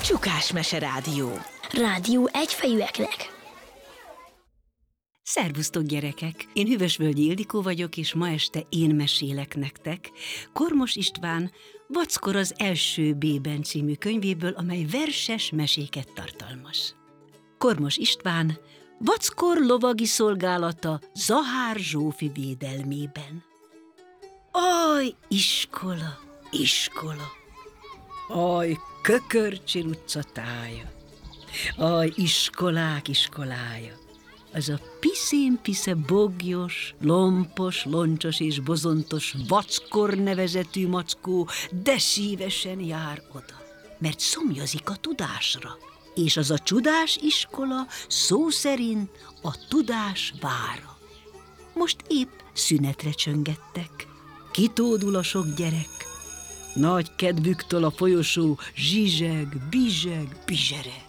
Csukás Mese Rádió. Rádió egyfejűeknek. Szervusztok, gyerekek! Én Hüvösvölgyi Ildikó vagyok, és ma este én mesélek nektek Kormos István Vackor az első B-ben című könyvéből, amely verses meséket tartalmaz. Kormos István Vackor lovagi szolgálata Zahár Zsófi védelmében. Aj, iskola, iskola! Aj, Kökörcsi utca tája! Aj, iskolák iskolája! Az a piszén-pisze bogyos, lompos, loncsos és bozontos Vackor nevezetű mackó de szívesen jár oda, mert szomjazik a tudásra, és az a csudás iskola szó szerint a tudás vára. Most épp szünetre csöngettek, kitódul a sok gyerek, nagy kedvüktől a folyosó zsizseg, bizseg, bizsereg.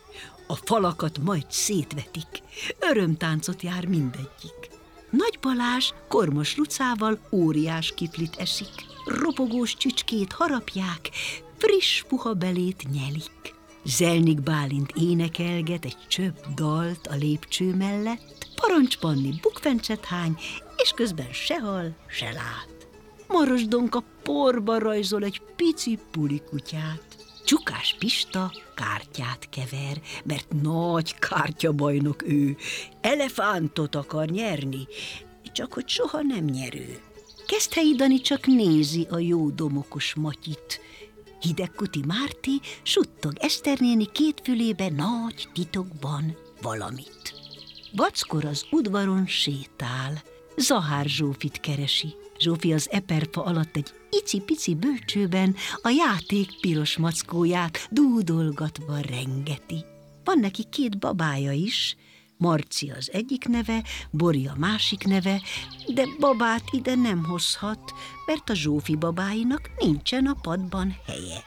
A falakat majd szétvetik, örömtáncot jár mindegyik. Nagy Balázs Kormos Lucával óriás kiflit eszik, ropogós csücskét harapják, friss puha belét nyelik. Zelnik Bálint énekelget egy csöpp dalt a lépcső mellett, Parancs Panni bukfencset hány, és közben se hall, se lát. Maros Donka porba rajzol egy pici pulikutyát. Csukás Pista kártyát kever, mert nagy kártyabajnok ő. Elefántot akar nyerni, csak hogy soha nem nyerő. Keszthelyi Dani csak nézi a jó domokos Matyit. Hidegkuti Márti suttog Eszter néni két fülébe nagy titokban valamit. Vackor az udvaron sétál, Zahár Zsófit keresi. Zsófi az eperfa alatt egy icipici bölcsőben a játék piros mackóját dúdolgatva rengeti. Van neki két babája is, Marci az egyik neve, Bori a másik neve, de babát ide nem hozhat, mert a Zsófi babáinak nincsen a padban helye.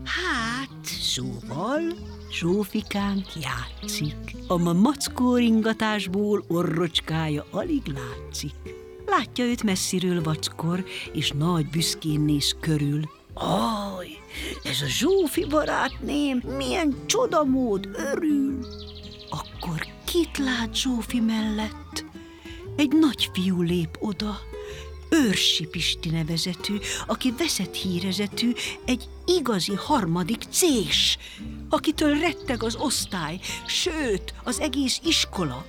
Hát, szóval Zsófikánk játszik, a mackó ringatásból orrocskája alig látszik. Látja őt messziről Vackor, és nagy büszkén néz körül. Aj, ez a Zsófi barátném, milyen csodamód örül! Akkor kit lát Zsófi mellett? Egy nagy fiú lép oda, Őrsi Pisti nevezetű, aki veszett hírezetű, egy igazi harmadik cés, akitől retteg az osztály, sőt, az egész iskola.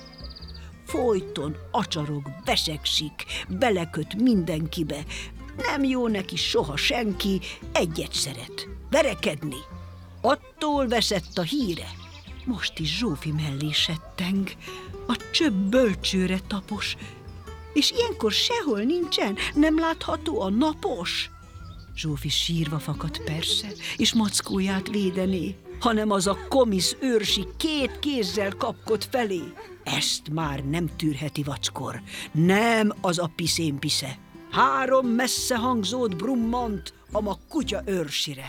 Folyton acsarog, veszekszik, beleköt mindenkibe. Nem jó neki soha senki, egyet szeret, verekedni. Attól veszett a híre. Most is Zsófi mellé setteng, a csöpp bölcsőre tapos, és ilyenkor sehol nincsen, nem látható a napos. Zsófi sírva fakadt persze, és mackóját védené, hanem az a komisz Őrsi két kézzel kapkod felé. Ezt már nem tűrheti Vackor, nem az a piszén-pisze. 3 messze hangzót brummant a kutya Őrsire.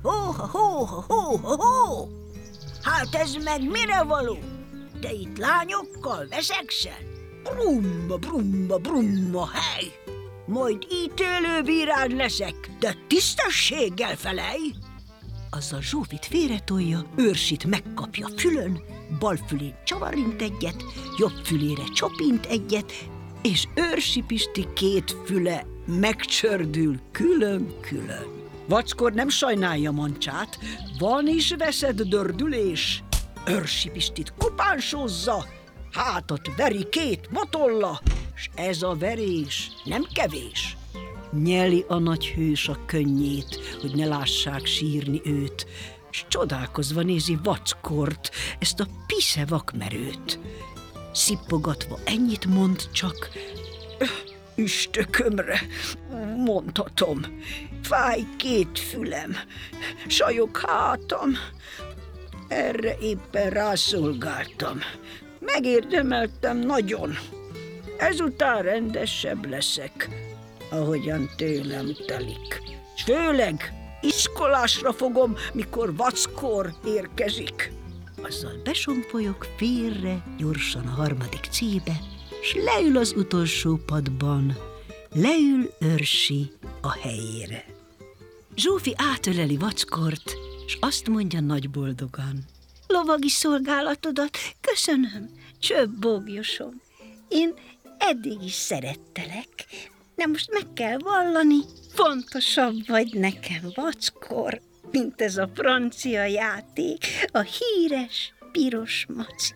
Ho-ho-ho-ho-ho-ho! Hát ez meg mire való? Te itt lányokkal veszekszel? Brumma, brumma, brumma, hely! Majd ítélőbírád leszek, de tisztességgel felej! Azzal Zsófit félretolja, Őrsit megkapja fülön, bal fülén csavarint egyet, jobb fülére csapint egyet, és Őrsi Pisti két füle megcsördül külön-külön. Vackor nem sajnálja mancsát, van is veszed dördülés. Őrsi Pistit kupánsózza, hátat veri két motolla, s ez a verés nem kevés. Nyeli a nagy hős a könnyét, hogy ne lássák sírni őt, s csodálkozva nézi Vackort, ezt a pisze vakmerőt. Szippogatva ennyit mond csak: Üstökömre, mondhatom, fáj két fülem, sajog hátam, erre éppen rászolgáltam, megérdemeltem nagyon, ezután rendesebb leszek, ahogyan tőlem telik. S főleg iskolásra fogom, mikor Vackor érkezik. Azzal besompolyog félre gyorsan a harmadik C-be, s leül az utolsó padban, leül Őrsi a helyére. Zsófi átöleli Vackort, és azt mondja nagy boldogan: lovagi szolgálatodat köszönöm, Csöpp Boglyosom. Én eddig is szerettelek, de most meg kell vallani, fontosabb vagy nekem, Vackor, mint ez a francia játék, a híres piros maci.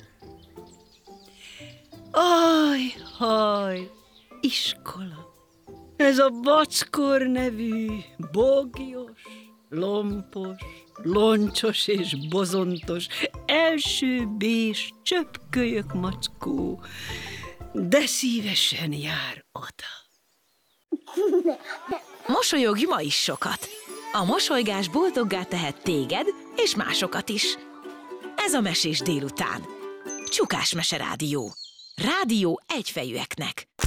Haj, iskola. Ez a Vackor nevű bogyos, lompos, loncsos és bozontos, első B-s csöpkölyök mackó, de szívesen jár oda. Mosolyogj ma is sokat! A mosolygás boldoggá tehet téged és másokat is. Ez a Mesés délután. Csukás Mese Rádió. Rádió egyfejűeknek.